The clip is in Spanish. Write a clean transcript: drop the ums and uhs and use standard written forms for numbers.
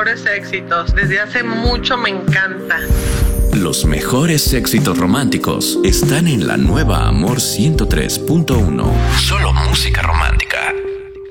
mejores éxitos. Desde hace mucho me encanta. Los mejores éxitos románticos están en la nueva Amor 103.1. Solo música romántica.